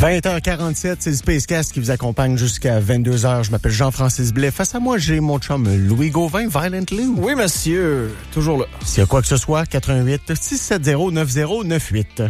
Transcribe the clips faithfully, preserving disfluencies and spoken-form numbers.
vingt heures quarante-sept, c'est le Spacecast qui vous accompagne jusqu'à vingt-deux heures. Je m'appelle Jean-Francis Blais. Face à moi, j'ai mon chum Louis Gauvin, Violent Lou. Oui, monsieur. Toujours là. S'il y a quoi que ce soit, quatre un huit, six sept zéro, neuf zéro neuf huit.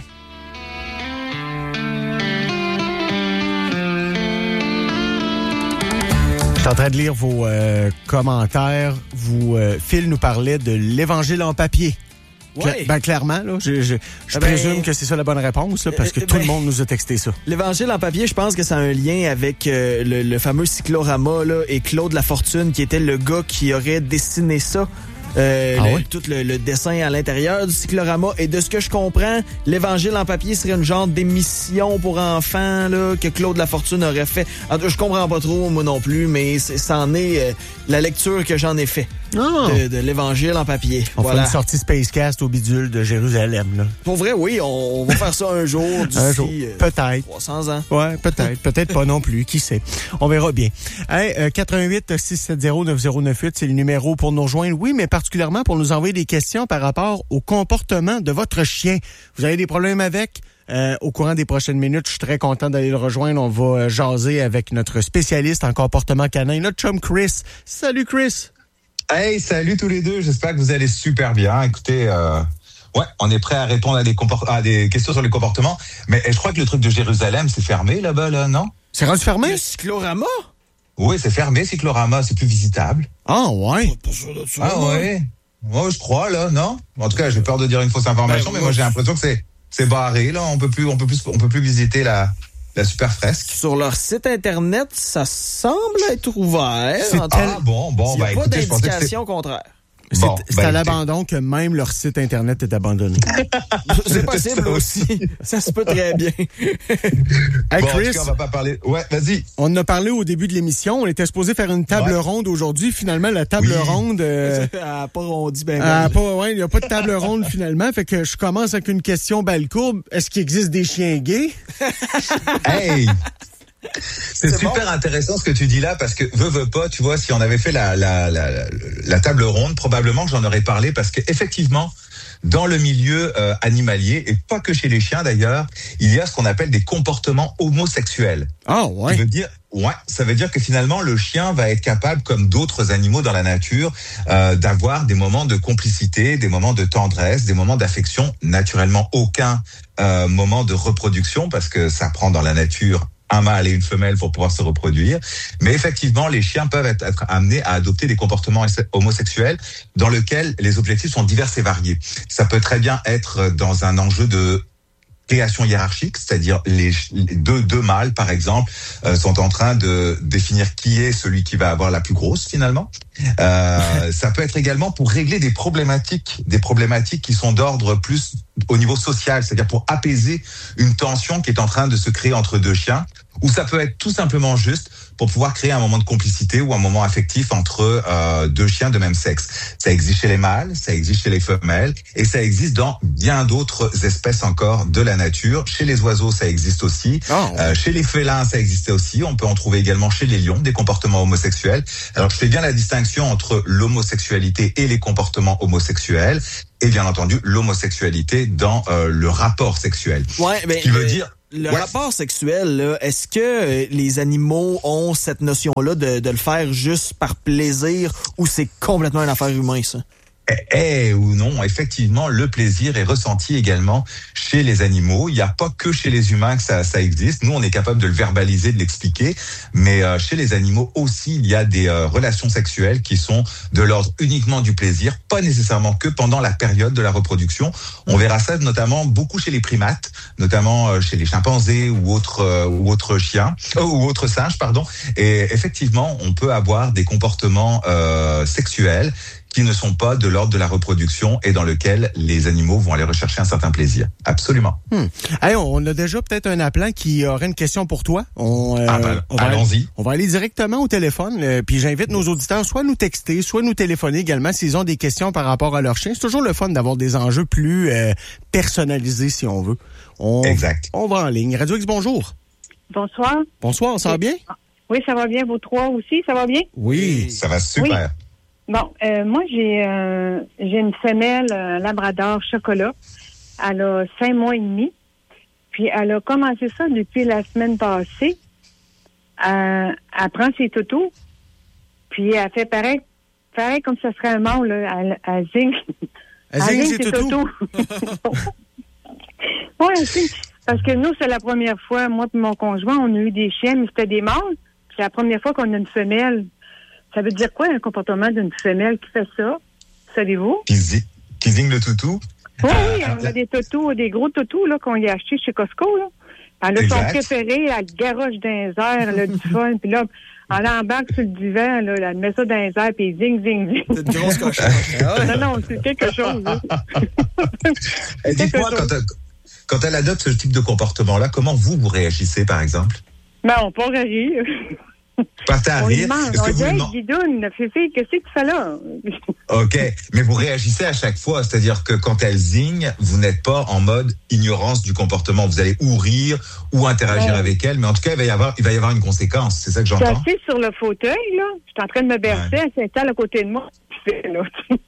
Je suis en train de lire vos euh, commentaires. Vous, euh, Phil nous parlait de l'Évangile en papier. Ouais. Ben, clairement, là, je, je, je ben, présume que c'est ça la bonne réponse, là, parce que euh, tout ben, le monde nous a texté ça. L'Évangile en papier, je pense que ça a un lien avec euh, le, le fameux cyclorama là, et Claude Lafortune, qui était le gars qui aurait dessiné ça. Euh, ah le, oui? Tout le, le dessin à l'intérieur du cyclorama. Et de ce que je comprends, l'Évangile en papier serait une genre d'émission pour enfants là, que Claude Lafortune aurait fait. En tout cas, je comprends pas trop, moi non plus, mais c'est, ça en est euh, la lecture que j'en ai fait. Oh. De, de l'Évangile en papier. On voilà. fera une sortie Spacecast au bidule de Jérusalem. Là. Pour vrai, oui, on, on va faire ça un jour d'ici un jour. Euh, peut-être. trois cents ans. Ouais, peut-être. Peut-être pas non plus. Qui sait? On verra bien. Hey, euh, quatre un huit, six sept zéro, neuf zéro neuf huit, c'est le numéro pour nous rejoindre. Oui, mais particulièrement pour nous envoyer des questions par rapport au comportement de votre chien. Vous avez des problèmes avec? Euh, au courant des prochaines minutes, je suis très content d'aller le rejoindre. On va euh, jaser avec notre spécialiste en comportement canin, notre chum Chris. Salut Chris! Hey, salut tous les deux. J'espère que vous allez super bien. Écoutez, euh, ouais, on est prêt à répondre à des, comport- à des questions sur les comportements. Mais je crois que le truc de Jérusalem, c'est fermé là-bas, là, non? C'est rendu fermé? Le cyclorama? Oui, c'est fermé, Cyclorama, c'est plus visitable. Ah, ouais. Pas sûr de ça, Ah, moi. ouais. Moi, je crois, là, non? En tout cas, j'ai peur de dire une fausse information, ben, mais moi, j'ai l'impression que c'est, c'est barré, là. On peut plus, on peut plus, on peut plus visiter la, la super fresque. Sur leur site internet, ça semble être ouvert. C'est En tout tel- cas, Ah, bon, bon, il n'y a bah, pas écoutez, je pensais que c'était... d'indication contraire. C'est, Bon, c'est ben, à écoutez. l'abandon que même leur site Internet est abandonné. C'est possible Ça aussi. Ça se peut très bien. Hey, Bon, en Chris, tout cas, on va pas parler... Ouais, vas-y. on en a parlé au début de l'émission. On était supposé faire une table Ouais. ronde aujourd'hui. Finalement, la table Oui. ronde... Euh, Elle a pas rondi ben ah, ben. pas, ouais, il n'y a pas de table ronde finalement. Fait que je commence avec une question balle courbe. Est-ce qu'il existe des chiens gays? Hey! C'est, C'est super bon. intéressant ce que tu dis là, parce que veux, veux pas, tu vois, si on avait fait la, la, la, la, la table ronde, probablement que j'en aurais parlé, parce que effectivement, dans le milieu euh, animalier, et pas que chez les chiens d'ailleurs, il y a ce qu'on appelle des comportements homosexuels. Ah, Ça ouais. veut dire, ouais, ça veut dire que finalement le chien va être capable, comme d'autres animaux dans la nature, euh, d'avoir des moments de complicité, des moments de tendresse, des moments d'affection. Naturellement, aucun euh, moment de reproduction, parce que ça prend dans la nature un mâle et une femelle pour pouvoir se reproduire. Mais effectivement, les chiens peuvent être, être amenés à adopter des comportements homosexuels dans lesquels les objectifs sont divers et variés. Ça peut très bien être dans un enjeu de création hiérarchique, c'est-à-dire les, les deux, deux mâles, par exemple, euh, sont en train de définir qui est celui qui va avoir la plus grosse, finalement. Euh, ça peut être également pour régler des problématiques, des problématiques qui sont d'ordre plus au niveau social, c'est-à-dire pour apaiser une tension qui est en train de se créer entre deux chiens, ou ça peut être tout simplement juste pour pouvoir créer un moment de complicité ou un moment affectif entre euh, deux chiens de même sexe. Ça existe chez les mâles, ça existe chez les femelles, et ça existe dans bien d'autres espèces encore de la nature. Chez les oiseaux, ça existe aussi. Oh. Euh, chez les félins, ça existait aussi. On peut en trouver également chez les lions, des comportements homosexuels. Alors, je fais bien la distinction entre l'homosexualité et les comportements homosexuels, et bien entendu, l'homosexualité dans euh, le rapport sexuel. Ouais, ben, Ce qui veut euh, dire... Le Ouais. rapport sexuel, là, est-ce que euh, les animaux ont cette notion-là de, de le faire juste par plaisir ou c'est complètement une affaire humaine, ça? Eh, eh ou non, effectivement, le plaisir est ressenti également chez les animaux. Il n'y a pas que chez les humains que ça, ça existe. Nous, on est capable de le verbaliser, de l'expliquer. Mais euh, chez les animaux aussi, il y a des euh, relations sexuelles qui sont de l'ordre uniquement du plaisir, pas nécessairement que pendant la période de la reproduction. On verra ça notamment beaucoup chez les primates, notamment euh, chez les chimpanzés ou autres euh, ou autres chiens euh, ou autres singes, pardon. Et effectivement, on peut avoir des comportements euh, sexuels qui ne sont pas de l'ordre de la reproduction et dans lequel les animaux vont aller rechercher un certain plaisir. Absolument. Hmm. Hey, on a déjà peut-être un appelant qui aurait une question pour toi. On, euh, Ah ben, on va allons-y. Aller, on va aller directement au téléphone. Euh, puis j'invite nos auditeurs soit à nous texter, soit à nous téléphoner également s'ils ont des questions par rapport à leur chien. C'est toujours le fun d'avoir des enjeux plus euh, personnalisés, si on veut. On, Exact. On va en ligne. Radio X, bonjour. Bonsoir. Bonsoir, ça va bien? Oui, ça va bien. Vous trois aussi, ça va bien? Oui. Ça va super. Bon, euh, moi, j'ai euh, j'ai une femelle, un labrador chocolat. Elle a cinq mois et demi. Puis elle a commencé ça depuis la semaine passée. Elle, elle prend ses toutous, puis elle fait pareil, pareil comme ça serait un mâle, là. Elle, elle zigne. Elle zigne ses toutous. Oui, parce que nous, c'est la première fois, moi et mon conjoint, on a eu des chiens, mais c'était des mâles. Puis c'est la première fois qu'on a une femelle. Ça veut dire quoi, un comportement d'une femelle qui fait ça? Savez-vous? Qui, zi- qui zigne le toutou? Oui, oui, on a des toutous, des gros toutous là, qu'on y a achetés chez Costco. Là. Elle a Exact. son préféré, elle garoche dans les airs, elle a du fun, puis là, elle embarque sur le divan, là, elle met ça dans les airs, puis zing, zing, zing. C'est une grosse cochonne. Non, non, c'est quelque chose. Là. Et dites-moi, quand, elle- quand elle adopte ce type de comportement-là, comment vous, vous réagissez, par exemple? Ben, on peut rire. Partez à On lui rire. demande, Est-ce on que dit, vous hey, lui demandez- Guidoune, Fifi, qu'est-ce que tu fais là? Ok, mais vous réagissez à chaque fois, c'est-à-dire que quand elle zigne, vous n'êtes pas en mode ignorance du comportement. Vous allez ou rire ou interagir Ouais. avec elle, mais en tout cas, il va y avoir, il va y avoir une conséquence. C'est ça que Je suis j'entends. assise sur le fauteuil, là. Je suis en train de me bercer, Ouais. elle s'installe à côté de moi. Là.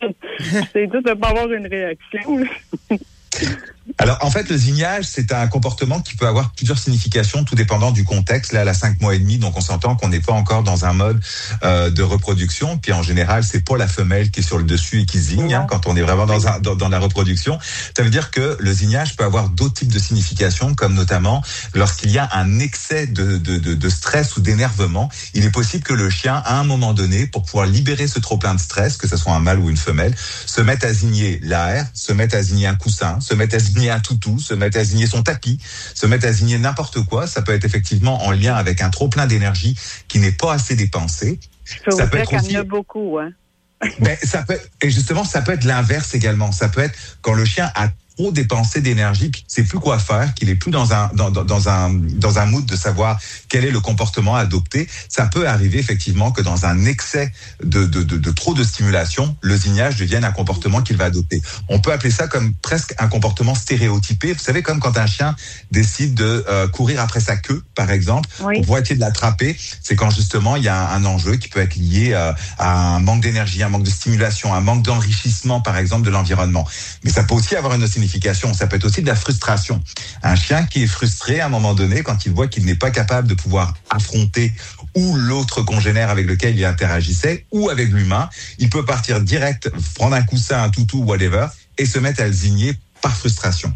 C'est juste de ne pas avoir une réaction. Là. Alors, en fait, le zignage, c'est un comportement qui peut avoir plusieurs significations, tout dépendant du contexte. Là, elle a cinq mois et demi, donc on s'entend qu'on n'est pas encore dans un mode euh, de reproduction. Puis en général, c'est pas la femelle qui est sur le dessus et qui zigne, hein, quand on est vraiment dans, un, dans, dans la reproduction. Ça veut dire que le zignage peut avoir d'autres types de significations, comme notamment lorsqu'il y a un excès de, de, de, de stress ou d'énervement. Il est possible que le chien, à un moment donné, pour pouvoir libérer ce trop-plein de stress, que ce soit un mâle ou une femelle, se mette à zigner l'air, se mette à zigner un coussin, se mette à zigner un toutou, se mette à zigner son tapis, se mette à zigner n'importe quoi. Ça peut être effectivement en lien avec un trop-plein d'énergie qui n'est pas assez dépensé. Je peux Ça vous peut dire être qu'il y aussi- en a beaucoup. Hein. Ben, ça peut, et justement, ça peut être l'inverse également. Ça peut être quand le chien a trop dépensé d'énergie, puis qu'il sait plus quoi faire, qu'il est plus dans un dans, dans, dans un dans un mood de savoir quel est le comportement à adopter. Ça peut arriver effectivement que dans un excès de de, de, de trop de stimulation, le zignage devienne un comportement qu'il va adopter. On peut appeler ça comme presque un comportement stéréotypé. Vous savez, comme quand un chien décide de euh, courir après sa queue, par exemple, Oui. pour pouvoir essayer de l'attraper. C'est quand justement il y a un, un enjeu qui peut être lié euh, à un manque d'énergie, un manque de stimulation, un manque d'enrichissement, par exemple, de l'environnement. Mais ça peut aussi avoir une signification. Ça peut être aussi de la frustration. Un chien qui est frustré à un moment donné quand il voit qu'il n'est pas capable de pouvoir affronter ou l'autre congénère avec lequel il interagissait ou avec l'humain, il peut partir direct, prendre un coussin, un toutou, whatever, et se mettre à le zigner par frustration.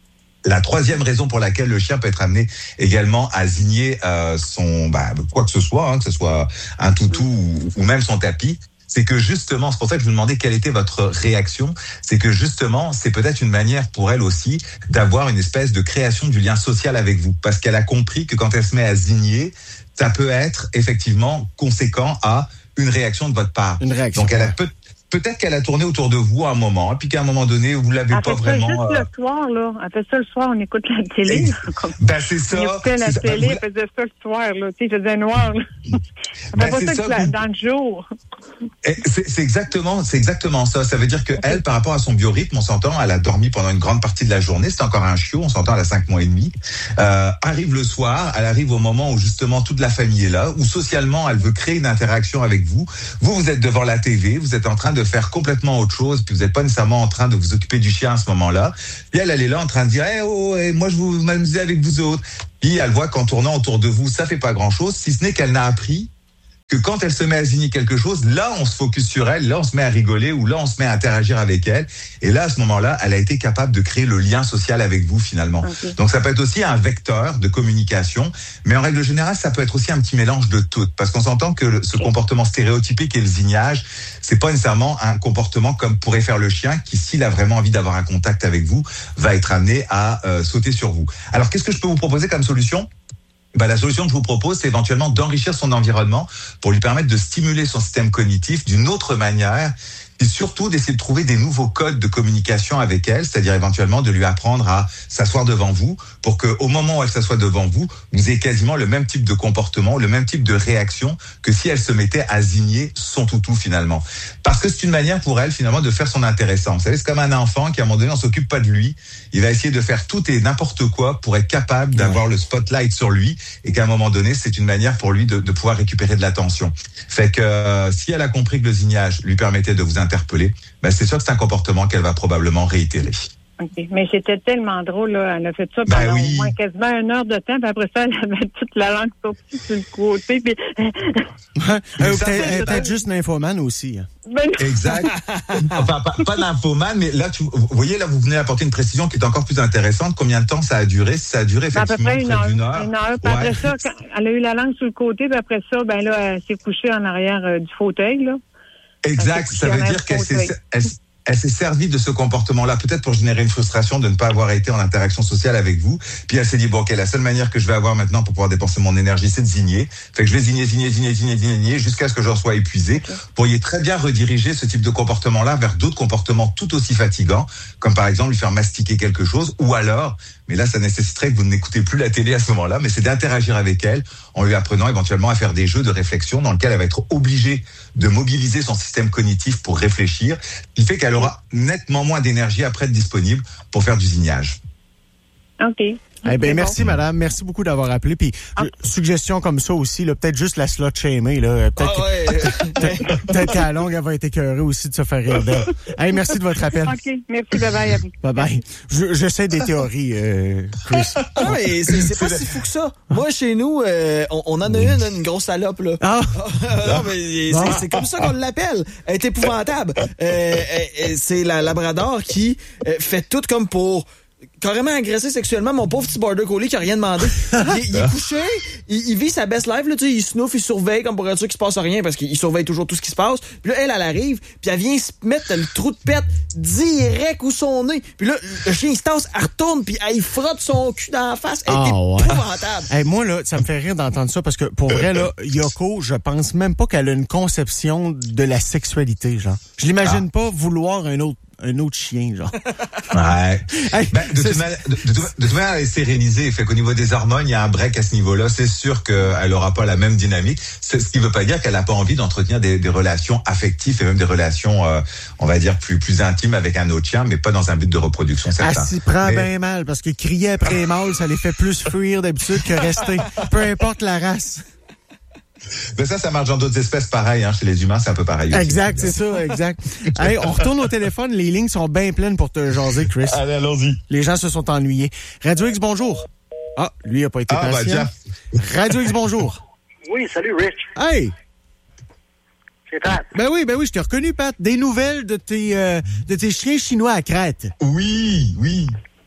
La troisième raison pour laquelle le chien peut être amené également à zigner euh, son bah, quoi que ce soit, hein, que ce soit un toutou ou, ou même son tapis, c'est que justement, c'est pour ça que je vous demandais quelle était votre réaction, c'est que justement, c'est peut-être une manière pour elle aussi d'avoir une espèce de création du lien social avec vous, parce qu'elle a compris que quand elle se met à zigner, ça peut être effectivement conséquent à une réaction de votre part. Une réaction. Donc elle a peut Peut-être qu'elle a tourné autour de vous à un moment, et puis qu'à un moment donné, vous l'avez Elle pas fait ça vraiment. juste euh, le soir, là. Elle fait ça le soir, on écoute la télé. Et- là, comme- Ben c'est ça. On écoutait la c'est ça. télé, Vous- elle faisait ça le soir, là. Tu sais, je faisais noir, là. Elle Ben, fait pas c'est ça, ça que la- que- dans le jour. Et C'est c'est exactement, c'est exactement ça. Ça veut dire que elle, par rapport à son biorhythme, on s'entend, elle a dormi pendant une grande partie de la journée. C'est encore un chiot, on s'entend, elle a cinq mois et demi. Euh, arrive le soir, elle arrive au moment où justement toute la famille est là, où socialement elle veut créer une interaction avec vous. Vous, vous êtes devant la T V, vous êtes en train de faire complètement autre chose, puis vous n'êtes pas nécessairement en train de vous occuper du chien à ce moment-là. Puis elle, elle est là en train de dire, eh oh, eh, moi je vous m'amuser avec vous autres. Puis elle voit qu'en tournant autour de vous, ça fait pas grand-chose, si ce n'est qu'elle n'a appris que quand elle se met à zigner quelque chose, là, on se focus sur elle, là, on se met à rigoler, ou là, on se met à interagir avec elle. Et là, à ce moment-là, elle a été capable de créer le lien social avec vous, finalement. Okay. Donc, ça peut être aussi un vecteur de communication, mais en règle générale, ça peut être aussi un petit mélange de tout. Parce qu'on s'entend que le, ce comportement stéréotypique et le zignage, c'est pas nécessairement un comportement comme pourrait faire le chien, qui, s'il a vraiment envie d'avoir un contact avec vous, va être amené à euh, sauter sur vous. Alors, qu'est-ce que je peux vous proposer comme solution ? Bah, la solution que je vous propose, c'est éventuellement d'enrichir son environnement pour lui permettre de stimuler son système cognitif d'une autre manière et surtout d'essayer de trouver des nouveaux codes de communication avec elle, c'est-à-dire éventuellement de lui apprendre à s'asseoir devant vous pour que, au moment où elle s'assoit devant vous, vous ayez quasiment le même type de comportement, le même type de réaction que si elle se mettait à zigner son toutou finalement. Parce que c'est une manière pour elle finalement de faire son intéressant. Vous savez, c'est comme un enfant qui à un moment donné on s'occupe pas de lui, il va essayer de faire tout et n'importe quoi pour être capable d'avoir le spotlight sur lui et qu'à un moment donné c'est une manière pour lui de, de pouvoir récupérer de l'attention. Fait que euh, si elle a compris que le zignage lui permettait de vous interpeller, ben c'est sûr que c'est un comportement qu'elle va probablement réitérer. OK. Mais c'était tellement drôle, là. Elle a fait ça pendant Ben oui. au moins quasiment une heure de temps, puis après ça, elle avait toute la langue sortie sur le côté, puis... Elle est ça, peut-être c'est- elle est peut-être juste nymphomane aussi. Hein. Ben, Exact. Enfin, pas, pas nymphomane, mais là, tu, vous voyez, là, vous venez apporter une précision qui est encore plus intéressante. Combien de temps ça a duré? Ça a duré à peu effectivement près une près heure. d'une heure. Une heure. Puis Ouais. après ça, quand elle a eu la langue sur le côté, puis après ça, ben là, elle s'est couchée en arrière euh, du fauteuil, là. Exact. Elle s'est Ça veut couchée en dire qu'elle fauteuil. s'est, elle, elle s'est servie de ce comportement-là, peut-être pour générer une frustration de ne pas avoir été en interaction sociale avec vous. Puis elle s'est dit, bon, ok, la seule manière que je vais avoir maintenant pour pouvoir dépenser mon énergie, c'est de zigner. Fait que je vais zigner, zigner, zigner, zigner, zigner, zigner jusqu'à ce que j'en sois épuisé. Okay. Vous pourriez très bien rediriger ce type de comportement-là vers d'autres comportements tout aussi fatigants, comme par exemple lui faire mastiquer quelque chose, ou alors, mais là, ça nécessiterait que vous n'écoutez plus la télé à ce moment-là, mais c'est d'interagir avec elle en lui apprenant éventuellement à faire des jeux de réflexion dans lesquels elle va être obligée de mobiliser son système cognitif pour réfléchir, qui fait qu'elle aura nettement moins d'énergie après être disponible pour faire du zignage. OK. Eh bien, C'est merci, bon. madame. Merci beaucoup d'avoir appelé. Puis, Ah. euh, suggestion comme ça aussi, là, peut-être juste la slot shamer, là. Peut-être Ah ouais. peut-être- peut-être qu'à la longue, elle va être écœurée aussi de se faire rire d'elle. Hey, merci de votre appel. OK. Merci, bye-bye à vous. Bye-bye. Je, j'essaie des théories, euh, Chris. Ah, mais c'est, c'est pas si fou que ça. Moi, chez nous, euh, on, on en a une, une grosse salope, là. Ah! non, mais c'est, c'est comme ça qu'on l'appelle. Elle est épouvantable. Euh, euh, c'est la Labrador qui euh, fait tout comme pour carrément agresser sexuellement mon pauvre petit border collie qui a rien demandé. Il, il est couché, il, il vit sa best life, là, tu sais, il sniffe, il surveille comme pour être sûr qu'il se passe rien parce qu'il surveille toujours tout ce qui se passe. Puis là, elle, elle arrive, puis elle vient se mettre le trou de pète direct où son nez. Puis là, le chien, il se tasse, elle retourne, puis elle frotte son cul dans la face. Elle est Ah, ouais. épouvantable. Hey, moi, là, ça me fait rire d'entendre ça parce que, pour vrai, là, Yoko, je pense même pas qu'elle a une conception de la sexualité, genre. Je l'imagine Ah. pas vouloir un autre, un autre chien, genre. Ouais. Hey, Ben, de, c'est- toute manière, de, de, de toute manière, elle est sérénisée. Fait qu'au niveau des hormones, il y a un break à ce niveau-là. C'est sûr qu'elle aura pas la même dynamique. C'est, ce qui veut pas dire qu'elle a pas envie d'entretenir des, des relations affectives et même des relations, euh, on va dire, plus, plus intimes avec un autre chien, mais pas dans un but de reproduction, Elle certain. s'y prend Mais- bien mal parce que crier après les mâles, ça les fait plus fuir d'habitude que rester. Peu importe la race. Mais ça, ça marche dans d'autres espèces pareil, hein. Chez les humains, c'est un peu pareil. aussi. Exact, c'est ça, exact. Hey, on retourne au téléphone. Les lignes sont bien pleines pour te jaser, Chris. Allez, allons-y. Les gens se sont ennuyés. Radio X, bonjour. Ah, lui a pas été Ah, bah, patient. tiens. Radio X, bonjour. Oui, salut Rich. Hey, C'est Pat. ben oui, ben oui, je t'ai reconnu, Pat. Des nouvelles de tes, euh, de tes chiens chinois à Crète. Oui, oui.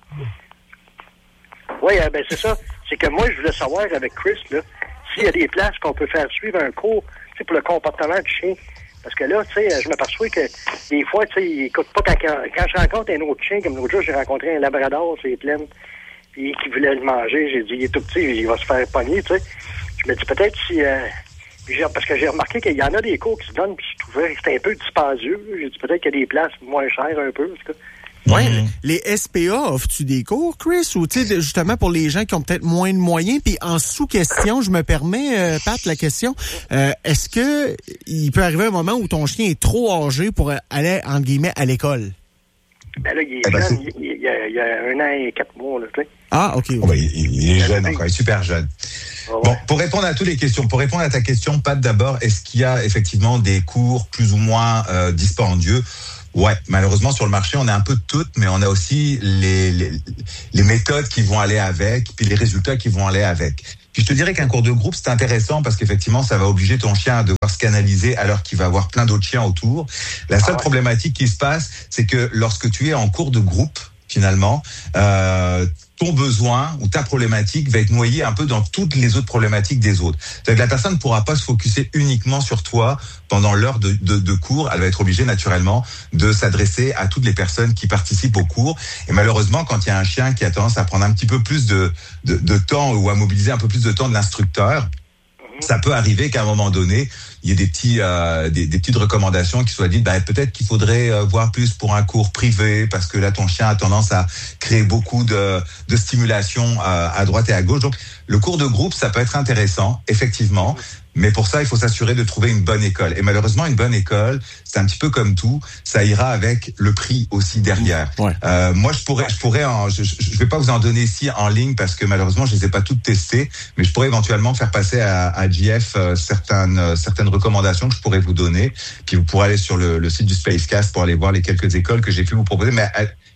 Oui, euh, ben c'est ça. C'est que moi, je voulais savoir avec Chris, là, s'il y a des places qu'on peut faire suivre un cours, tu sais, pour le comportement du chien. Parce que là, tu sais, je m'aperçois que des fois, tu sais, il écoute pas quand, quand je rencontre un autre chien, comme l'autre jour, j'ai rencontré un labrador, c'est plein, puis qui voulait le manger. J'ai dit, il est tout petit, il va se faire pogner, tu sais. Je me dis peut-être si... Euh, puis j'ai- parce que j'ai remarqué qu'il y en a des cours qui se donnent, puis je trouvais que c'était un peu dispendieux. J'ai dit peut-être qu'il y a des places moins chères un peu, en tout cas. Ouais. Mhm. Les S P A, offres-tu des cours, Chris? Ou, tu sais, de- justement, pour les gens qui ont peut-être moins de moyens? Puis, en sous-question, je me permets, euh, Pat, la question. Euh, est-ce que il peut arriver un moment où ton chien est trop âgé pour aller, entre guillemets, à l'école? Ben là, il est Eh ben, jeune, c'est- il, il y a, il y a un an et quatre mois, là, tu sais. Ah, OK. Oh, bah, il, il est jeune encore, il est super jeune. Ah ouais. Bon, pour répondre à toutes les questions, pour répondre à ta question, Pat, d'abord, est-ce qu'il y a effectivement des cours plus ou moins euh, dispendieux? Ouais, malheureusement sur le marché, on a un peu de tout, mais on a aussi les, les, les méthodes qui vont aller avec, puis les résultats qui vont aller avec. Puis je te dirais qu'un cours de groupe, c'est intéressant parce qu'effectivement, ça va obliger ton chien à devoir se canaliser alors qu'il va avoir plein d'autres chiens autour. La seule ouais. problématique qui se passe, c'est que lorsque tu es en cours de groupe, finalement, euh, ton besoin ou ta problématique va être noyée un peu dans toutes les autres problématiques des autres. C'est-à-dire que la personne ne pourra pas se focuser uniquement sur toi pendant l'heure de, de, de cours. Elle va être obligée naturellement de s'adresser à toutes les personnes qui participent au cours. Et malheureusement, quand il y a un chien qui a tendance à prendre un petit peu plus de, de, de temps ou à mobiliser un peu plus de temps de l'instructeur, ça peut arriver qu'à un moment donné, il y ait des petits, euh, des, des petites recommandations qui soient dites. Bah, peut-être qu'il faudrait euh, voir plus pour un cours privé parce que là, ton chien a tendance à créer beaucoup de, de stimulation euh, à droite et à gauche. Donc, le cours de groupe, ça peut être intéressant, effectivement. Mais pour ça, il faut s'assurer de trouver une bonne école. Et malheureusement, une bonne école, c'est un petit peu comme tout. Ça ira avec le prix aussi derrière. Ouais. Euh, moi, je pourrais, je pourrais, en, je, je vais pas vous en donner ici en ligne parce que malheureusement, je les ai pas toutes testées. Mais je pourrais éventuellement faire passer à, à J F euh, certaines, euh, certaines recommandations que je pourrais vous donner. Puis vous pourrez aller sur le, le site du Spacecast pour aller voir les quelques écoles que j'ai pu vous proposer. Mais elles,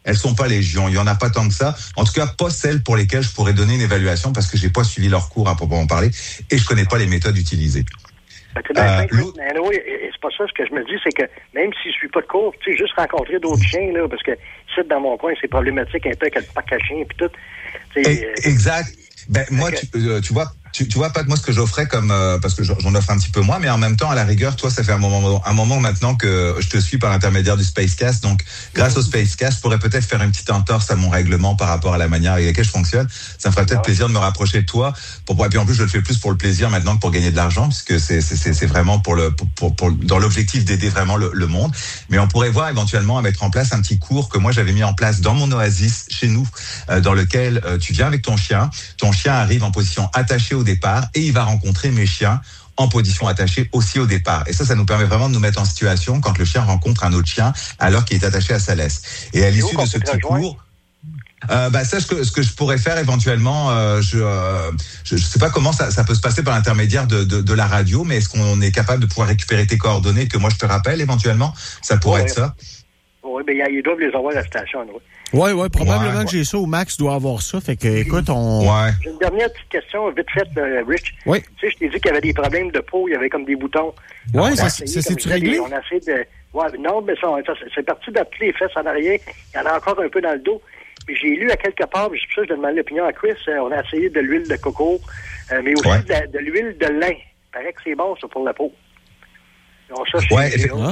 elles sont pas légion. Il y en a pas tant que ça. En tout cas, pas celles pour lesquelles je pourrais donner une évaluation parce que j'ai pas suivi leur cours à proprement parler et je connais pas les méthodes utilisées. C'est euh, anyway, c'est pas ça ce que je me dis, c'est que même si je suis pas de cours, tu sais, juste rencontrer d'autres chiens, là, parce que ici, dans mon coin, c'est problématique un peu avec le parc à chiens et tout. Et, exact. Ben, moi, tu, euh, tu vois, tu, tu vois, Pat, moi, ce que j'offrais comme, euh, parce que j'en offre un petit peu moins, mais en même temps, à la rigueur, toi, ça fait un moment, un moment maintenant que je te suis par l'intermédiaire du Spacecast. Donc, grâce au Spacecast, je pourrais peut-être faire une petite entorse à mon règlement par rapport à la manière avec laquelle je fonctionne. Ça me ferait peut-être plaisir de me rapprocher de toi. Pour, et puis, en plus, je le fais plus pour le plaisir maintenant que pour gagner de l'argent, puisque c'est, c'est, c'est vraiment pour le, pour, pour, pour dans l'objectif d'aider vraiment le, le monde. Mais on pourrait voir éventuellement à mettre en place un petit cours que moi, j'avais mis en place dans mon oasis chez nous, euh, dans lequel euh, tu viens avec ton chien. Ton chien arrive en position attachée au départ et il va rencontrer mes chiens en position attachée aussi au départ. Et ça, ça nous permet vraiment de nous mettre en situation quand le chien rencontre un autre chien alors qu'il est attaché à sa laisse. Et à l'issue de ce petit cours, euh, bah ça, ce que, ce que je pourrais faire éventuellement, euh, je, euh, je, je sais pas comment ça, ça peut se passer par l'intermédiaire de, de, de la radio, mais est-ce qu'on est capable de pouvoir récupérer tes coordonnées que moi je te rappelle éventuellement? Ça pourrait ouais, être ça. Oui, mais ils doivent les avoir à la station, oui. Oui, oui, probablement ouais, que j'ai ça, ou Max doit avoir ça. Fait que, écoute, on... Ouais. J'ai une dernière petite question, vite faite, euh, Rich. Oui. Tu sais, je t'ai dit qu'il y avait des problèmes de peau, il y avait comme des boutons. Oui, ça, ça s'est-tu réglé? On a essayé de... Ouais, non, mais ça, ça c'est parti d'appeler les fesses en arrière. Il y en a encore un peu dans le dos. Puis j'ai lu à quelque part, puis c'est pour ça que je demande l'opinion à Chris, euh, on a essayé de l'huile de coco, euh, mais aussi ouais. de, la, de l'huile de lin. Il paraît que c'est bon, ça, pour la peau. Donc ça, c'est... Ouais, effectivement.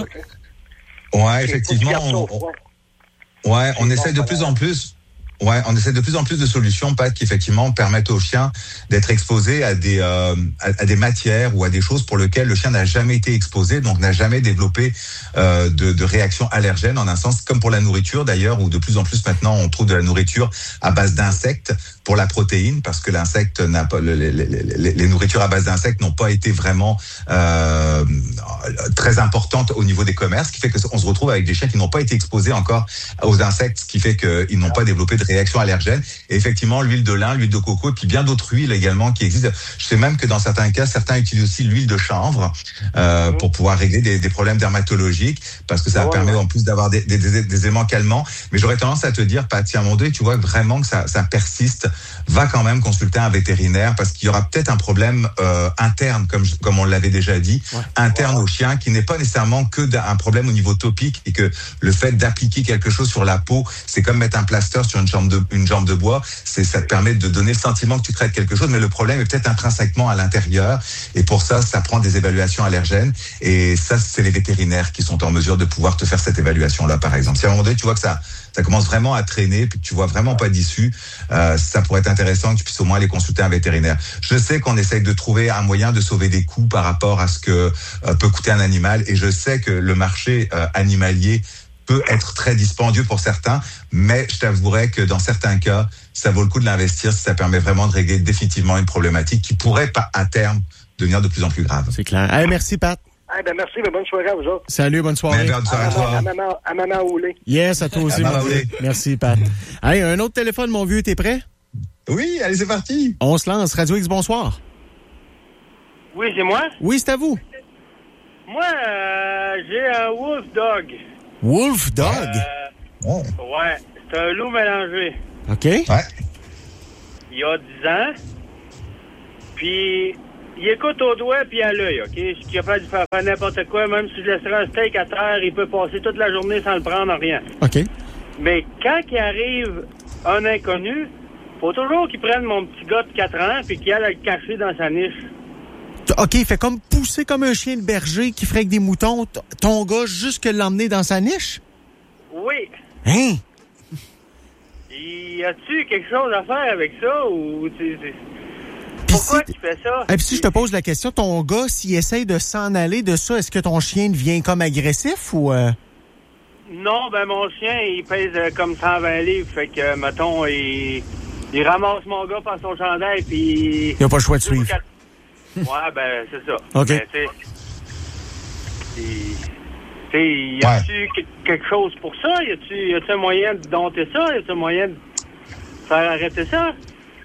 Ouais, effectivement. On... Ouais, on essaie de plus en plus... Ouais, on essaie de plus en plus de solutions, Pat, qui effectivement permettent au chien d'être exposé à des euh, à, à des matières ou à des choses pour lesquelles le chien n'a jamais été exposé, donc n'a jamais développé euh, de, de réaction allergène, en un sens comme pour la nourriture d'ailleurs, où de plus en plus maintenant on trouve de la nourriture à base d'insectes pour la protéine, parce que l'insecte n'a pas les, les, les, les nourritures à base d'insectes n'ont pas été vraiment euh, très importantes au niveau des commerces, ce qui fait que on se retrouve avec des chiens qui n'ont pas été exposés encore aux insectes, ce qui fait qu'ils n'ont pas développé de réaction allergène. Et effectivement, l'huile de lin, l'huile de coco, et puis bien d'autres huiles également qui existent. Je sais même que dans certains cas, certains utilisent aussi l'huile de chanvre euh, mmh. pour pouvoir régler des, des problèmes dermatologiques, parce que ça oh, permet ouais. en plus d'avoir des, des, des, des éléments calmants. Mais j'aurais tendance à te dire, Paty, à un moment donné, tu vois vraiment que ça, ça persiste, va quand même consulter un vétérinaire, parce qu'il y aura peut-être un problème euh, interne, comme, comme on l'avait déjà dit, ouais. interne ouais. au chien, qui n'est pas nécessairement que un problème au niveau topique, et que le fait d'appliquer quelque chose sur la peau, c'est comme mettre un plaster sur une jambe de, une jambe de bois, c'est, ça te permet de donner le sentiment que tu traites quelque chose, mais le problème est peut-être intrinsèquement à l'intérieur, et pour ça, ça prend des évaluations allergènes, et ça, c'est les vétérinaires qui sont en mesure de pouvoir te faire cette évaluation-là, par exemple. Si à un moment donné, tu vois que ça, ça commence vraiment à traîner, puis que tu vois vraiment pas d'issue, euh, ça pourrait être intéressant que tu puisses au moins aller consulter un vétérinaire. Je sais qu'on essaye de trouver un moyen de sauver des coûts par rapport à ce que euh, peut coûter un animal, et je sais que le marché euh, animalier peut être très dispendieux pour certains, mais je t'avouerai que dans certains cas, ça vaut le coup de l'investir si ça permet vraiment de régler définitivement une problématique qui pourrait, pas à terme, devenir de plus en plus grave. C'est clair. Allez, merci, Pat. Ah ben merci, mais bonne soirée à vous autres. Salut, bonne soirée. Mais bonne soirée à, à, toi. À maman, à maman Oulé. Yes, à toi aussi, mon vieux. Merci, Pat. Allez, un autre téléphone, mon vieux, t'es prêt? Oui, allez, c'est parti. On se lance. Radio X, bonsoir. Oui, c'est moi? Oui, c'est à vous. Moi, euh, j'ai un Wolf Dog. Wolf Dog? Euh, oh. Ouais, c'est un loup mélangé. OK. Ouais. Il a dix ans. Puis, il écoute au doigt puis à l'œil, OK? Ce qui a fait de faire, faire n'importe quoi, même si je laisserais un steak à terre, il peut passer toute la journée sans le prendre en rien. OK. Mais quand il arrive un inconnu, faut toujours qu'il prenne mon petit gars de quatre ans puis qu'il aille le cacher dans sa niche. OK, il fait comme pousser comme un chien de berger qui ferait avec des moutons, t- ton gars, jusque l'emmener dans sa niche? Oui. Hein? Y a-tu quelque chose à faire avec ça ou... C'est, c'est... Pourquoi si tu fais ça? Et puis si je te pose la question, ton gars, s'il essaye de s'en aller de ça, est-ce que ton chien devient comme agressif ou... Euh... Non, ben mon chien, il pèse euh, comme cent vingt livres, fait que, euh, mettons, il, il ramasse mon gars par son chandail, puis... Il n'a pas le choix de suivre. Quatre... Ouais, ben, c'est ça. OK. Ben, tu sais, y a-tu ouais. quelque chose pour ça? Y a-tu, y a-tu un moyen de dompter ça? Y a-tu un moyen de faire arrêter ça?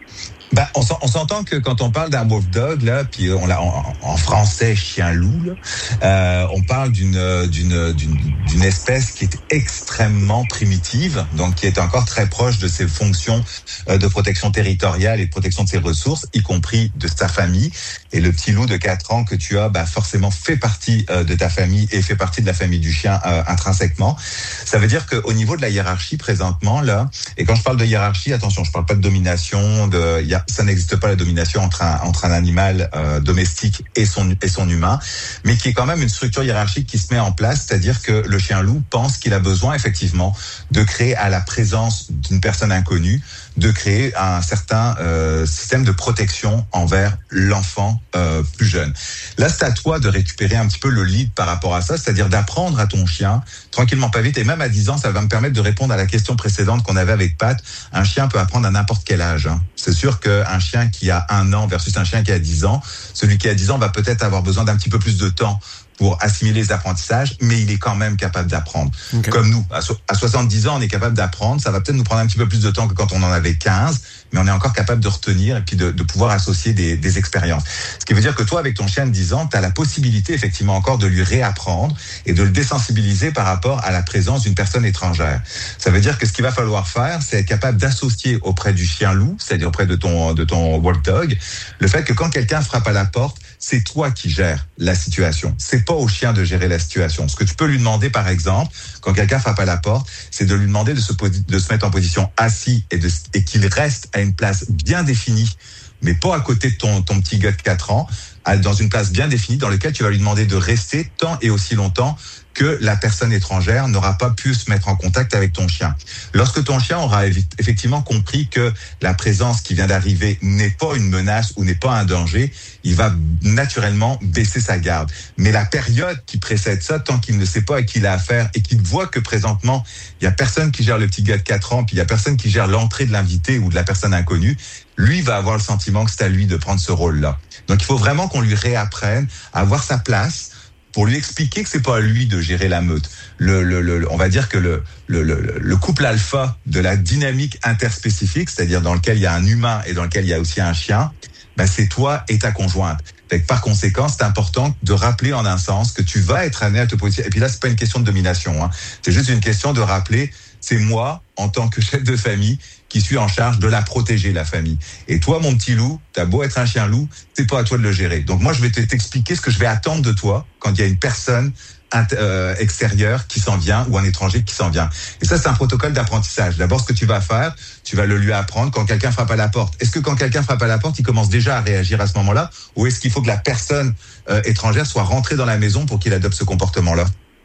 Ben, on, on s'entend que quand on parle d'un wolf dog, là, puis on l'a en, en français chien-loup, là, euh, on parle d'une, d'une, d'une, d'une espèce qui est extrêmement primitive, donc qui est encore très proche de ses fonctions euh, de protection territoriale et de protection de ses ressources, y compris de sa famille. Et le petit loup de quatre ans que tu as, bah, forcément fait partie euh, de ta famille et fait partie de la famille du chien euh, intrinsèquement. Ça veut dire qu'au niveau de la hiérarchie présentement, là, et quand je parle de hiérarchie, attention, je parle pas de domination, de, y a, ça n'existe pas la domination entre un, entre un animal euh, domestique et son, et son humain, mais qui est quand même une structure hiérarchique qui se met en place, c'est-à-dire que le chien-loup pense qu'il a besoin effectivement de créer à la présence d'une personne inconnue, de créer un certain euh, système de protection envers l'enfant euh, plus jeune. Là, c'est à toi de récupérer un petit peu le lead par rapport à ça, c'est-à-dire d'apprendre à ton chien, tranquillement, pas vite, et même à dix ans, ça va me permettre de répondre à la question précédente qu'on avait avec Pat. Un chien peut apprendre à n'importe quel âge. Hein. C'est sûr qu'un chien qui a un an versus un chien qui a dix ans, celui qui a dix ans va peut-être avoir besoin d'un petit peu plus de temps pour assimiler les apprentissages, mais il est quand même capable d'apprendre. Okay. Comme nous, à, so- à soixante-dix ans, on est capable d'apprendre. Ça va peut-être nous prendre un petit peu plus de temps que quand on en avait quinze, mais on est encore capable de retenir et puis de, de pouvoir associer des, des expériences. Ce qui veut dire que toi, avec ton chien de dix ans, tu as la possibilité effectivement encore de lui réapprendre et de le désensibiliser par rapport à la présence d'une personne étrangère. Ça veut dire que ce qu'il va falloir faire, c'est être capable d'associer auprès du chien loup, c'est-à-dire auprès de ton, de ton wolf dog, le fait que quand quelqu'un frappe à la porte, c'est toi qui gères la situation. C'est pas au chien de gérer la situation. Ce que tu peux lui demander, par exemple, quand quelqu'un frappe à la porte, c'est de lui demander de se, de se mettre en position assis et, de, et qu'il reste à une place bien définie, mais pas à côté de ton, ton petit gars de quatre ans, dans une place bien définie dans laquelle tu vas lui demander de rester tant et aussi longtemps que la personne étrangère n'aura pas pu se mettre en contact avec ton chien. Lorsque ton chien aura effectivement compris que la présence qui vient d'arriver n'est pas une menace ou n'est pas un danger, il va naturellement baisser sa garde. Mais la période qui précède ça, tant qu'il ne sait pas à qui il a affaire et qu'il voit que présentement, il y a personne qui gère le petit gars de quatre ans, puis il y a personne qui gère l'entrée de l'invité ou de la personne inconnue, lui va avoir le sentiment que c'est à lui de prendre ce rôle-là. Donc il faut vraiment qu'on lui réapprenne à avoir sa place, pour lui expliquer que c'est pas à lui de gérer la meute. Le, le, le, on va dire que le, le, le, le couple alpha de la dynamique interspécifique, c'est-à-dire dans lequel il y a un humain et dans lequel il y a aussi un chien, ben c'est toi et ta conjointe. Fait que par conséquent, c'est important de rappeler en un sens que tu vas être amené à te positionner. Et puis là, c'est pas une question de domination, hein. C'est juste une question de rappeler, c'est moi, en tant que chef de famille, qui suis en charge de la protéger, la famille. Et toi, mon petit loup, t'as beau être un chien loup, c'est pas à toi de le gérer. Donc moi, je vais t'expliquer ce que je vais attendre de toi quand il y a une personne euh, extérieure qui s'en vient ou un étranger qui s'en vient. Et ça, c'est un protocole d'apprentissage. D'abord, ce que tu vas faire, tu vas le lui apprendre quand quelqu'un frappe à la porte. Est-ce que quand quelqu'un frappe à la porte, il commence déjà à réagir à ce moment-là, ou est-ce qu'il faut que la personne euh, étrangère soit rentrée dans la maison pour qu'il adopte ce comportement-là?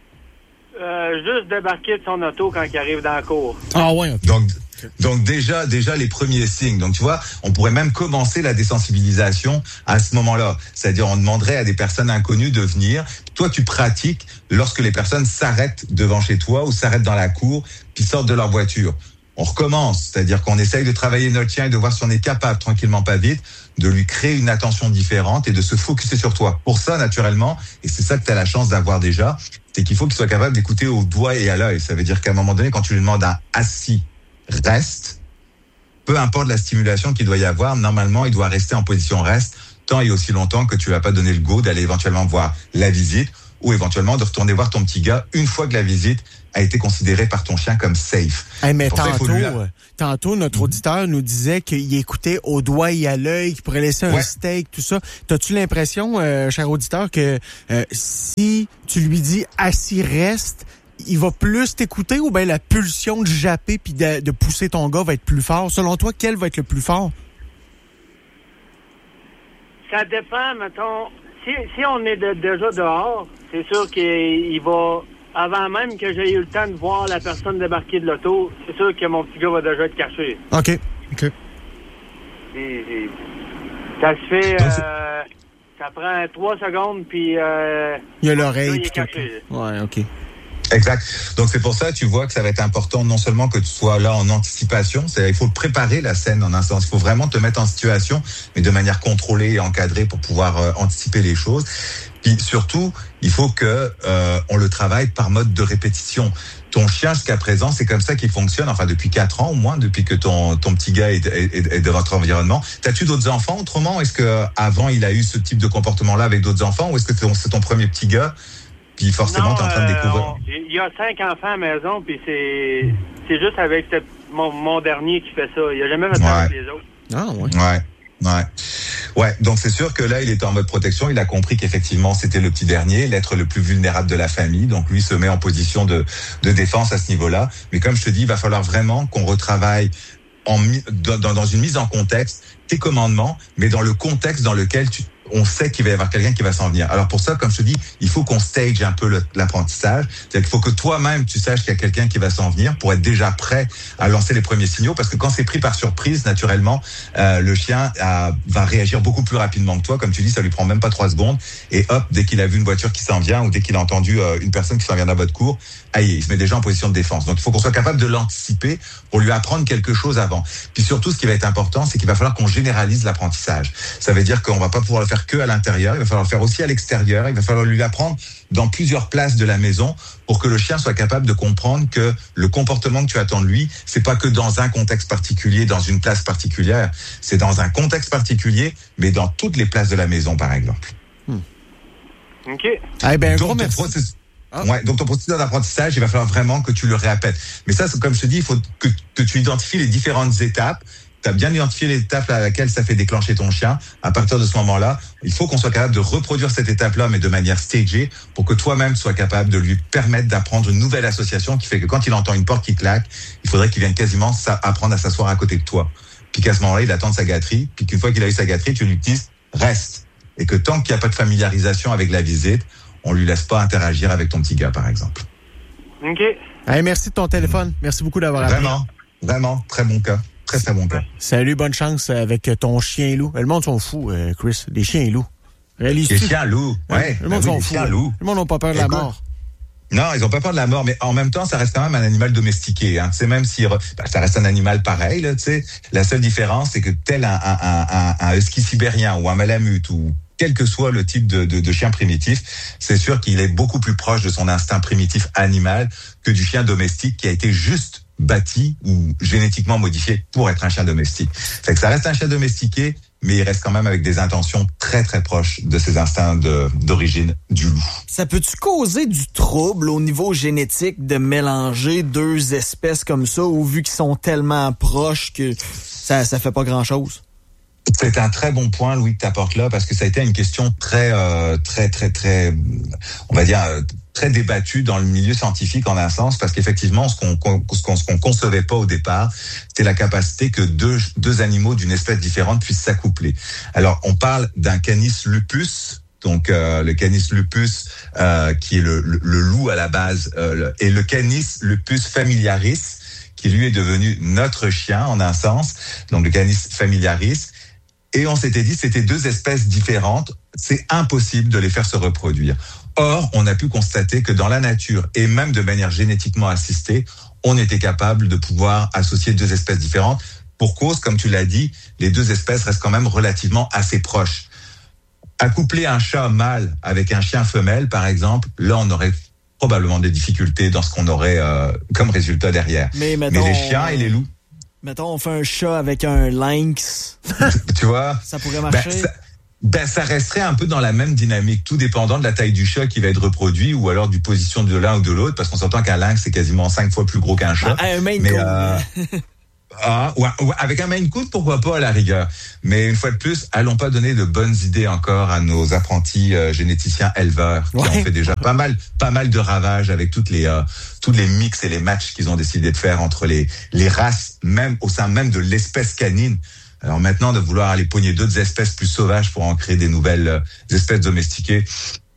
Euh, juste débarquer de son auto quand il arrive dans la cour. Ah ouais. Okay. Donc, donc déjà, déjà les premiers signes. Donc tu vois, on pourrait même commencer la désensibilisation à ce moment-là. C'est-à-dire, on demanderait à des personnes inconnues de venir. Toi, tu pratiques lorsque les personnes s'arrêtent devant chez toi ou s'arrêtent dans la cour, puis sortent de leur voiture. On recommence, c'est-à-dire qu'on essaye de travailler notre chien et de voir si on est capable, tranquillement, pas vite, de lui créer une attention différente et de se focuser sur toi. Pour ça, naturellement, et c'est ça que tu as la chance d'avoir déjà, c'est qu'il faut qu'il soit capable d'écouter au doigt et à l'œil. Ça veut dire qu'à un moment donné, quand tu lui demandes un assis, reste, peu importe la stimulation qu'il doit y avoir, normalement, il doit rester en position reste tant et aussi longtemps que tu vas pas donner le go d'aller éventuellement voir la visite ou éventuellement de retourner voir ton petit gars une fois que la visite a été considérée par ton chien comme safe. Hey, mais tantôt, lui... tantôt, notre auditeur nous disait qu'il écoutait au doigt et à l'œil, qu'il pourrait laisser un ouais. steak, tout ça. T'as-tu l'impression, euh, cher auditeur, que euh, si tu lui dis « assis, reste », il va plus t'écouter ou bien la pulsion de japper puis de, de pousser ton gars va être plus fort? Selon toi, quel va être le plus fort? Ça dépend, mettons. Si, si on est de, déjà dehors, c'est sûr qu'il va... Avant même que j'ai eu le temps de voir la personne débarquer de l'auto, c'est sûr que mon petit gars va déjà être caché. OK. OK. Et, et, ça se fait... Euh, ça prend trois secondes, puis... Euh, il y a l'oreille. puis il est caché. Ouais, OK. Exact. Donc c'est pour ça, tu vois, que ça va être important non seulement que tu sois là en anticipation, c'est, il faut préparer la scène en un sens, il faut vraiment te mettre en situation, mais de manière contrôlée et encadrée pour pouvoir euh, anticiper les choses. Puis surtout, il faut que euh, on le travaille par mode de répétition. Ton chien, jusqu'à présent, c'est comme ça qu'il fonctionne, enfin depuis quatre ans au moins, depuis que ton ton petit gars est, est, est de votre environnement. T'as-tu d'autres enfants autrement? Est-ce que avant il a eu ce type de comportement-là avec d'autres enfants, ou est-ce que c'est ton, c'est ton premier petit gars? Puis forcément, non, t'es en train de découvrir. Euh, il y a cinq enfants à la maison, puis c'est c'est juste avec ce, mon, mon dernier qui fait ça. Il a jamais fait ça Ouais. avec les autres. Ah, oui. Ouais. Ouais. Ouais, donc c'est sûr que là, il était en mode protection. Il a compris qu'effectivement, c'était le petit dernier, l'être le plus vulnérable de la famille. Donc lui se met en position de, de défense à ce niveau-là. Mais comme je te dis, il va falloir vraiment qu'on retravaille en, dans, dans une mise en contexte tes commandements, mais dans le contexte dans lequel tu on sait qu'il va y avoir quelqu'un qui va s'en venir. Alors pour ça, comme je te dis, il faut qu'on stage un peu le, l'apprentissage. C'est-à-dire qu'il faut que toi-même, tu saches qu'il y a quelqu'un qui va s'en venir pour être déjà prêt à lancer les premiers signaux. Parce que quand c'est pris par surprise, naturellement, euh, le chien euh, va réagir beaucoup plus rapidement que toi. Comme tu dis, ça lui prend même pas trois secondes. Et hop, dès qu'il a vu une voiture qui s'en vient ou dès qu'il a entendu euh, une personne qui s'en vient dans votre cour, aïe, il se met déjà en position de défense. Donc il faut qu'on soit capable de l'anticiper pour lui apprendre quelque chose avant. Puis surtout, ce qui va être important, c'est qu'il va falloir qu'on généralise l'apprentissage. Ça veut dire qu'on va pas pouvoir le faire que à l'intérieur, il va falloir le faire aussi à l'extérieur, il va falloir lui apprendre dans plusieurs places de la maison pour que le chien soit capable de comprendre que le comportement que tu attends de lui, c'est pas que dans un contexte particulier, dans une place particulière, c'est dans un contexte particulier, mais dans toutes les places de la maison, par exemple. Hmm. OK. Eh ben, un gros Donc, ton merci. processus- Ah. Ouais, donc ton processus d'apprentissage, il va falloir vraiment que tu le répètes. Mais ça, c'est comme je te dis, il faut que, que tu identifies les différentes étapes. Tu as bien identifié l'étape à laquelle ça fait déclencher ton chien. À partir de ce moment-là, il faut qu'on soit capable de reproduire cette étape-là, mais de manière stagée, pour que toi-même sois capable de lui permettre d'apprendre une nouvelle association qui fait que quand il entend une porte qui claque, il faudrait qu'il vienne quasiment ça, apprendre à s'asseoir à côté de toi. Puis qu'à ce moment-là, il attende sa gâterie. Puis qu'une fois qu'il a eu sa gâterie, tu lui dises « reste ». Et que tant qu'il n'y a pas de familiarisation avec la visite, on lui laisse pas interagir avec ton petit gars, par exemple. OK. Hey, merci de ton téléphone. Merci beaucoup d'avoir appelé. Vraiment, vraiment, très bon cas. Très, très bon cas. Salut, bonne chance avec ton chien loup. Le monde sont fous, euh, Chris. Les chiens loups. Réalise-tu? Les chiens loups, ouais. Le monde ben oui, sont les fous. chiens loups. Le monde n'a pas peur de la Écoute, mort. Non, ils ont pas peur de la mort, mais en même temps, ça reste quand même un animal domestiqué. Hein. C'est même si ben, ça reste un animal pareil, là, tu sais. La seule différence, c'est que tel un, un, un, un, un husky sibérien ou un malamute ou quel que soit le type de, de, de chien primitif, c'est sûr qu'il est beaucoup plus proche de son instinct primitif animal que du chien domestique qui a été juste bâti ou génétiquement modifié pour être un chien domestique. Fait que ça reste un chien domestiqué, mais il reste quand même avec des intentions très très proches de ses instincts de, d'origine du loup. Ça peut-tu causer du trouble au niveau génétique de mélanger deux espèces comme ça, ou vu qu'ils sont tellement proches que ça ça fait pas grand-chose? C'est un très bon point, Louis, que tu apportes là, parce que ça a été une question très, euh, très, très, très, on va dire, euh, très débattue dans le milieu scientifique en un sens, parce qu'effectivement, ce qu'on, ce qu'on, ce qu'on concevait pas au départ, c'était la capacité que deux, deux animaux d'une espèce différente puissent s'accoupler. Alors, on parle d'un Canis lupus. Donc euh, le Canis lupus, euh, qui est le, le, le loup à la base, euh, le, et le Canis lupus familiaris, qui lui est devenu notre chien en un sens. Donc le Canis familiaris. Et on s'était dit, c'était deux espèces différentes, c'est impossible de les faire se reproduire. Or, on a pu constater que dans la nature, et même de manière génétiquement assistée, on était capable de pouvoir associer deux espèces différentes. Pour cause, comme tu l'as dit, les deux espèces restent quand même relativement assez proches. Accoupler un chat mâle avec un chien femelle, par exemple, là, on aurait probablement des difficultés dans ce qu'on aurait euh, comme résultat derrière. Mais, mettons, Mais les chiens et les loups... Mettons, on fait un chat avec un lynx. Tu vois? Ça pourrait marcher? Ben, ça, ben, ça resterait un peu dans la même dynamique, tout dépendant de la taille du chat qui va être reproduit ou alors du position de l'un ou de l'autre, parce qu'on s'entend qu'un lynx, c'est quasiment cinq fois plus gros qu'un chat. Ah, un Maine mais, Coon. euh, ah, ouais, ouais, avec un Maine Coon, pourquoi pas à la rigueur. Mais une fois de plus, allons pas donner de bonnes idées encore à nos apprentis euh, généticiens éleveurs qui Ouais. ont fait déjà pas mal, pas mal de ravages avec toutes les, euh, tous les mix et les matchs qu'ils ont décidé de faire entre les, les races, même au sein même de l'espèce canine. Alors maintenant, de vouloir aller pogner d'autres espèces plus sauvages pour en créer des nouvelles euh, espèces domestiquées,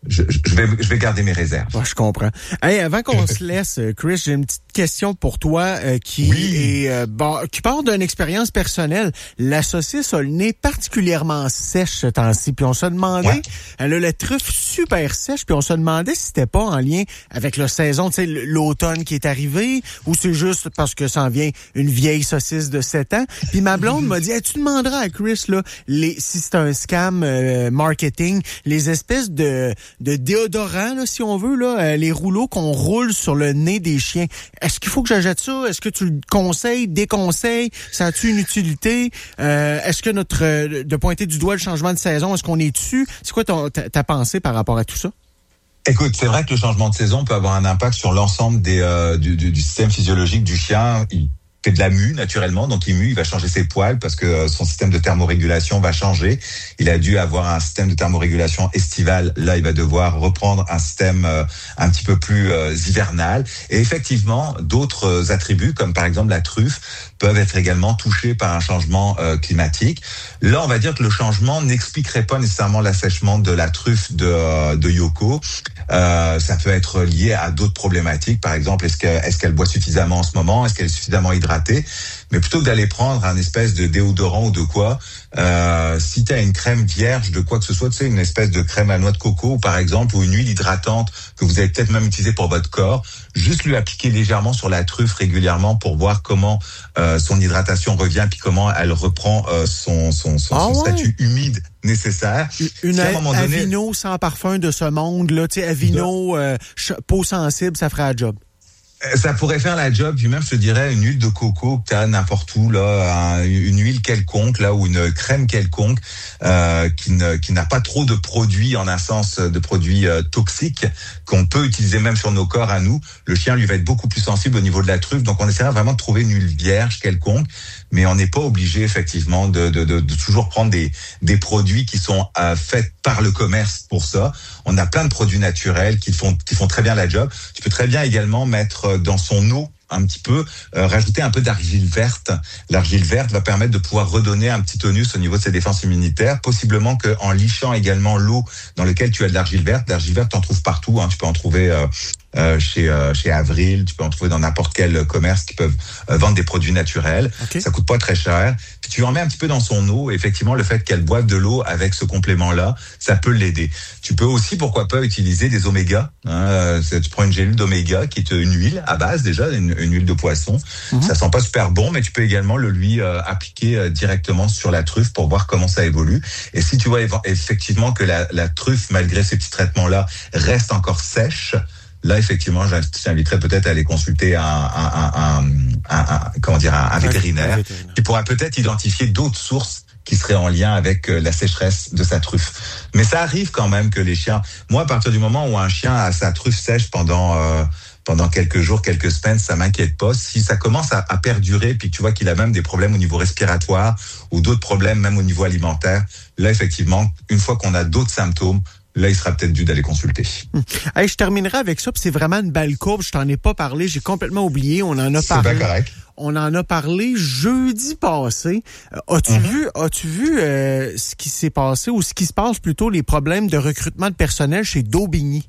je, je vais, je vais garder mes réserves. Ouais, je comprends. Hey, avant qu'on se laisse, Chris, j'ai une petite question pour toi euh, qui oui. est euh, bon, qui part d'une expérience personnelle. La saucisse a le nez particulièrement sèche ce temps-ci, puis on se demandait, ouais. elle a la truffe super sèche, puis on se demandait si c'était pas en lien avec la saison, tu sais, l'automne qui est arrivé, ou c'est juste parce que ça en vient une vieille saucisse de sept ans. Puis ma blonde m'a dit, hey, tu demanderas à Chris là, les, si c'est un scam euh, marketing, les espèces de de déodorant, là, si on veut, là, euh, les rouleaux qu'on roule sur le nez des chiens. Est-ce qu'il faut que j'achète ça? Est-ce que tu le conseilles, déconseilles? Ça a-tu une utilité? Euh, est-ce que notre, euh, de pointer du doigt le changement de saison, est-ce qu'on est dessus? C'est quoi ton, ta, ta pensée par rapport à tout ça? Écoute, c'est vrai que le changement de saison peut avoir un impact sur l'ensemble des, euh, du, du, du système physiologique du chien. Il fait de la mue naturellement, donc il mue, il va changer ses poils parce que son système de thermorégulation va changer. Il a dû avoir un système de thermorégulation estival, là il va devoir reprendre un système euh, un petit peu plus euh, hivernal. Et effectivement, d'autres attributs comme par exemple la truffe peuvent être également touchés par un changement euh, climatique. Là, on va dire que le changement n'expliquerait pas nécessairement l'assèchement de la truffe de, euh, de Yoko. Euh, ça peut être lié à d'autres problématiques. Par exemple, est-ce que, est-ce qu'elle boit suffisamment en ce moment? Est-ce qu'elle est suffisamment hydratée? Mais plutôt que d'aller prendre un espèce de déodorant ou de quoi, euh, si tu as une crème vierge de quoi que ce soit, tu sais, une espèce de crème à noix de coco, par exemple, ou une huile hydratante que vous avez peut-être même utilisée pour votre corps, juste lui appliquer légèrement sur la truffe régulièrement pour voir comment euh, son hydratation revient, puis comment elle reprend euh, son, son, son, ah son ouais. statut humide nécessaire. Une a, donné, Avino sans parfum de ce monde, là, tu sais, Avino, euh, peau sensible, ça ferait un job. Ça pourrait faire la job, puis même je te dirais une huile de coco que tu as n'importe où là, un, une huile quelconque là ou une crème quelconque euh, qui ne qui n'a pas trop de produits en un sens de produits euh, toxiques qu'on peut utiliser même sur nos corps à nous. Le chien lui va être beaucoup plus sensible au niveau de la truffe, donc on essaiera vraiment de trouver une huile vierge quelconque, mais on n'est pas obligé effectivement de, de de de toujours prendre des des produits qui sont euh, faits par le commerce pour ça. On a plein de produits naturels qui font qui font très bien la job. Tu peux très bien également mettre dans son eau un petit peu, euh, rajouter un peu d'argile verte. L'argile verte va permettre de pouvoir redonner un petit tonus au niveau de ses défenses immunitaires, possiblement que en lichant également l'eau dans laquelle tu as de l'argile verte. L'argile verte, t'en trouves partout, hein. Tu peux en trouver euh, euh, chez euh, chez Avril, tu peux en trouver dans n'importe quel commerce qui peuvent euh, vendre des produits naturels. Okay. Ça coûte pas très cher. Puis tu en mets un petit peu dans son eau, et effectivement, le fait qu'elle boive de l'eau avec ce complément-là, ça peut l'aider. Tu peux aussi, pourquoi pas, utiliser des omégas. Hein. Tu prends une gélule d'oméga qui est une huile à base déjà, une, une huile de poisson. Mmh. Ça sent pas super bon, mais tu peux également le lui euh, appliquer euh, directement sur la truffe pour voir comment ça évolue. Et si tu vois effectivement que la, la truffe, malgré ces petits traitements-là, reste encore sèche, là, effectivement, j'inviterais peut-être à aller consulter un, un, un, un, un comment dire, un, un vétérinaire, un vétérinaire qui pourra peut-être identifier d'autres sources qui seraient en lien avec la sécheresse de sa truffe. Mais ça arrive quand même que les chiens... Moi, à partir du moment où un chien a sa truffe sèche pendant... Euh, pendant quelques jours, quelques semaines, ça m'inquiète pas. Si ça commence à, à perdurer, puis que tu vois qu'il a même des problèmes au niveau respiratoire ou d'autres problèmes même au niveau alimentaire, là, effectivement, une fois qu'on a d'autres symptômes, là, il sera peut-être dû d'aller consulter. Hum. Hey, je terminerai avec ça, puis c'est vraiment une belle courbe. Je t'en ai pas parlé, j'ai complètement oublié. On en a c'est parlé. C'est bien correct. On en a parlé jeudi passé. Euh, as-tu mm-hmm. vu, as-tu vu euh, ce qui s'est passé ou ce qui se passe plutôt, les problèmes de recrutement de personnel chez Daubigny?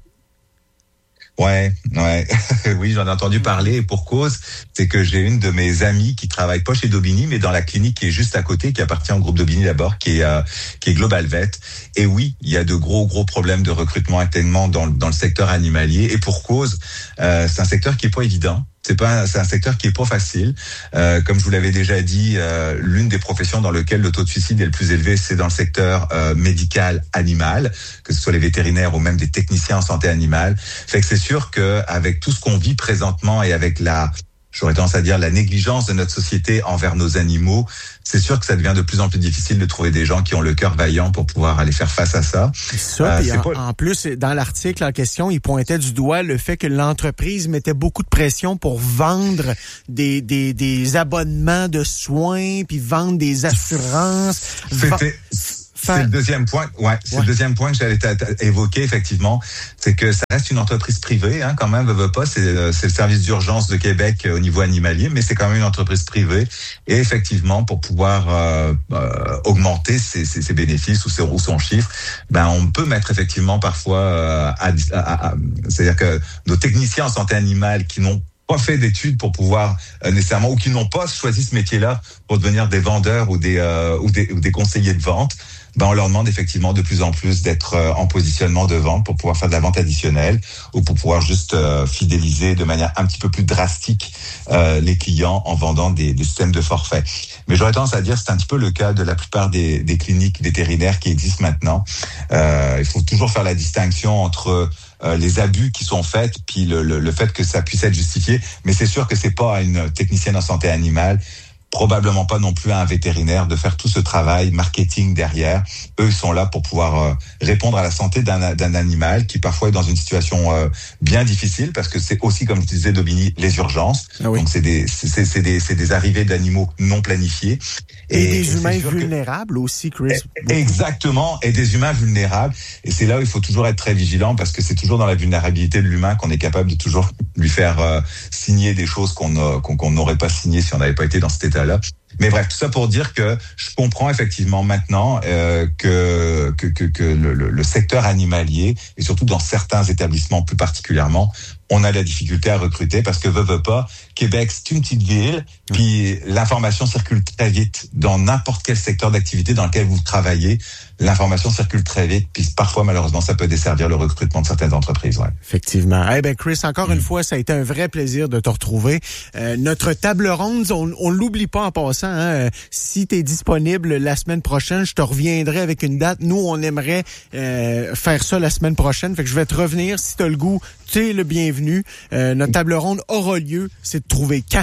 Ouais, ouais, oui, j'en ai entendu parler et pour cause, c'est que j'ai une de mes amies qui travaille pas chez Daubigny, mais dans la clinique qui est juste à côté, qui appartient au groupe Daubigny d'abord, qui est euh, qui est Global Vet. Et oui, il y a de gros gros problèmes de recrutement actuellement dans dans le secteur animalier et pour cause, euh, c'est un secteur qui est pas évident. C'est pas, c'est un secteur qui est pas facile. Euh, comme je vous l'avais déjà dit, euh, l'une des professions dans lesquelles le taux de suicide est le plus élevé, c'est dans le secteur euh, médical animal, que ce soit les vétérinaires ou même des techniciens en santé animale. Fait que c'est sûr que avec tout ce qu'on vit présentement et avec la, j'aurais tendance à dire la négligence de notre société envers nos animaux, c'est sûr que ça devient de plus en plus difficile de trouver des gens qui ont le cœur vaillant pour pouvoir aller faire face à ça. Ça, euh, puis en, pas... en plus, dans l'article en question, il pointait du doigt le fait que l'entreprise mettait beaucoup de pression pour vendre des des, des abonnements de soins, puis vendre des assurances. C'était... Faire... C'est le deuxième point. Ouais, c'est ouais. le deuxième point que j'allais t- t- évoquer effectivement, c'est que ça reste une entreprise privée, hein, quand même. Veut, veut pas, c'est, c'est le service d'urgence de Québec au niveau animalier, mais c'est quand même une entreprise privée. Et effectivement, pour pouvoir euh, euh, augmenter ses, ses, ses bénéfices ou, ses, ou son chiffre, ben on peut mettre effectivement parfois, euh, à, à, à, c'est-à-dire que nos techniciens en santé animale qui n'ont pas fait d'études pour pouvoir euh, nécessairement ou qui n'ont pas choisi ce métier-là pour devenir des vendeurs ou des euh, ou des ou des conseillers de vente, ben on leur demande effectivement de plus en plus d'être euh, en positionnement de vente pour pouvoir faire de la vente additionnelle ou pour pouvoir juste euh, fidéliser de manière un petit peu plus drastique euh, les clients en vendant des, des systèmes de forfait. Mais j'aurais tendance à dire que c'est un petit peu le cas de la plupart des, des cliniques vétérinaires qui existent maintenant. Euh, il faut toujours faire la distinction entre Euh, les abus qui sont faits, puis le, le, le fait que ça puisse être justifié. Mais c'est sûr que c'est pas à une technicienne en santé animale, probablement pas non plus à un vétérinaire de faire tout ce travail marketing derrière. Eux, ils sont là pour pouvoir euh, répondre à la santé d'un, d'un animal qui parfois est dans une situation euh, bien difficile parce que c'est aussi, comme je disais, Daubigny, les urgences. Ah oui. Donc c'est des, c'est, c'est des, c'est des arrivées d'animaux non planifiées. Et, et des humains vulnérables que... aussi, Chris. Exactement, et des humains vulnérables. Et c'est là où il faut toujours être très vigilant parce que c'est toujours dans la vulnérabilité de l'humain qu'on est capable de toujours lui faire euh, signer des choses qu'on, euh, qu'on, qu'on n'aurait pas signées si on n'avait pas été dans cet état-là. Mais bref, tout ça pour dire que je comprends effectivement maintenant euh, que que que, que le, le secteur animalier et surtout dans certains établissements plus particulièrement, on a la difficulté à recruter parce que veut veut pas, Québec c'est une petite ville, puis l'information circule très vite dans n'importe quel secteur d'activité dans lequel vous travaillez. L'information circule très vite, puis parfois malheureusement ça peut desservir le recrutement de certaines entreprises. Ouais. Effectivement. Eh ben Chris, encore mmh. une fois, ça a été un vrai plaisir de te retrouver. Euh, notre table ronde, on, on l'oublie pas en passant. Hein, si tu es disponible la semaine prochaine, je te reviendrai avec une date. Nous, on aimerait euh, faire ça la semaine prochaine. Fait que je vais te revenir. Si tu as le goût, tu es le bienvenu. Euh, notre table ronde aura lieu. C'est de trouver quand.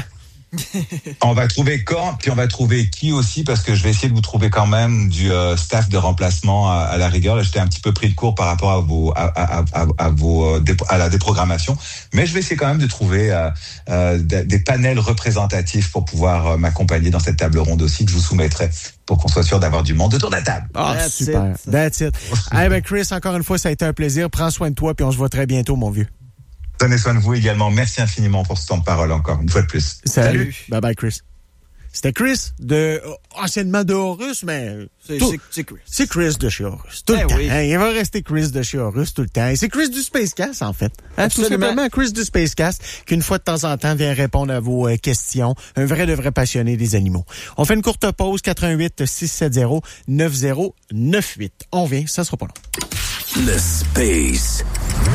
On va trouver quand, puis on va trouver qui aussi, parce que je vais essayer de vous trouver quand même du euh, staff de remplacement à, à la rigueur. Là, j'étais un petit peu pris de court par rapport à vos, à, à, à, à vos, à la déprogrammation, mais je vais essayer quand même de trouver euh, euh, des panels représentatifs pour pouvoir euh, m'accompagner dans cette table ronde aussi que je vous soumettrai pour qu'on soit sûr d'avoir du monde autour de la table. Ah, oh, super. It. That's it. Hey, ben Chris, encore une fois, ça a été un plaisir. Prends soin de toi, puis on se voit très bientôt, mon vieux. Prenez soin de vous également. Merci infiniment pour ce temps de parole encore, une fois de plus. Salut. Salut. Bye bye, Chris. C'était Chris, de anciennement de Horus, mais... C'est, tout, c'est, c'est Chris. C'est Chris de chez Horus, tout eh le temps. Oui. Hein, il va rester Chris de chez Horus tout le temps. Et c'est Chris du Spacecast, en fait. Hein, tout simplement, Chris du Spacecast, qu'une fois de temps en temps vient répondre à vos euh, questions. Un vrai de vrai passionné des animaux. On fait une courte pause, quatre un huit, six sept zéro, neuf zéro neuf huit. On vient, ça sera pas long. Le Space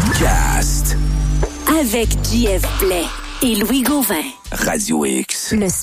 Cast. Avec J F Blais et Louis Gauvin. Radio X. Le